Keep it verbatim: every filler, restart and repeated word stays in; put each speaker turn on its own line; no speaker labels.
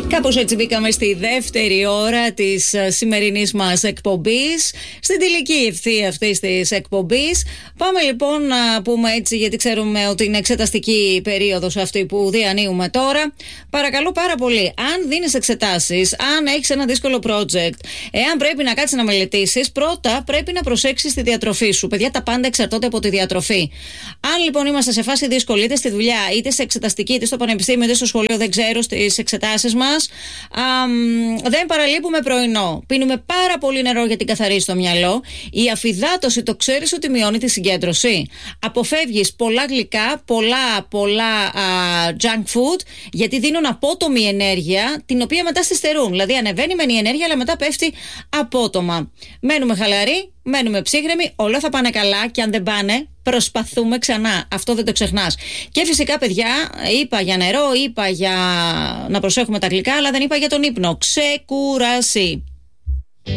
Κάπως έτσι μπήκαμε στη δεύτερη ώρα της σημερινής μας εκπομπής, στην τελική ευθεία αυτής της εκπομπής. Πάμε λοιπόν να πούμε έτσι, γιατί ξέρουμε ότι είναι εξεταστική περίοδος αυτή που διανύουμε τώρα. Παρακαλώ πάρα πολύ, αν δίνεις εξετάσεις, αν έχεις ένα δύσκολο project, εάν πρέπει να κάτσεις να μελετήσεις, πρώτα πρέπει να προσέξεις τη διατροφή σου. Παιδιά, τα πάντα εξαρτώνται από τη διατροφή. Αν λοιπόν είμαστε σε φάση δύσκολη, είτε στη δουλειά, είτε σε εξεταστική, είτε στο πανεπιστήμιο, είτε στο σχολείο, δεν ξέρω, στις εξετάσεις μας, Α, δεν παραλείπουμε πρωινό. Πίνουμε πάρα πολύ νερό για την καθαρίσει το μυαλό. Η αφυδάτωση, το ξέρεις ότι μειώνει τη συγκέντρωση. Αποφεύγεις πολλά γλυκά, πολλά, πολλά α, junk food, γιατί δίνουν απότομη ενέργεια, την οποία μετά συστερούν. Δηλαδή ανεβαίνει μεν η ενέργεια, αλλά μετά πέφτει απότομα. Μένουμε χαλαροί, μένουμε ψύχρεμοι, όλα θα πάνε καλά, και αν δεν πάνε, προσπαθούμε ξανά. Αυτό δεν το ξεχνάς. Και φυσικά, παιδιά, είπα για νερό, είπα για να προσέχουμε τα γλυκά, αλλά δεν είπα για τον ύπνο. Ξεκούραση.